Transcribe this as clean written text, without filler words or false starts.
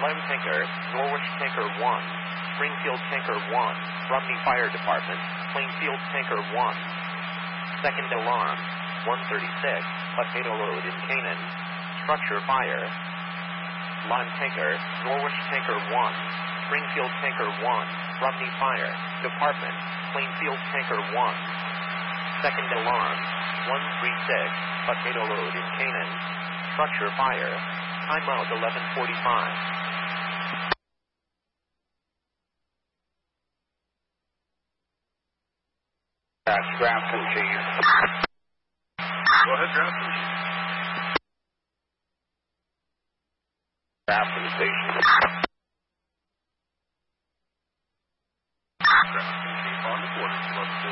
Lime Tanker, Norwich Tanker 1, Springfield Tanker 1, Romney Fire Department, Plainfield Tanker 1. Second alarm, 136, potato load in Canaan, structure fire. Lime Tanker, Norwich Tanker 1, Springfield Tanker 1, Romney Fire Department, Plainfield Tanker 1. Second alarm, 136, potato load in Canaan, structure fire. Timeout 11:45. That's Grafton, Chief. Go ahead, Grafton. Grafton Station.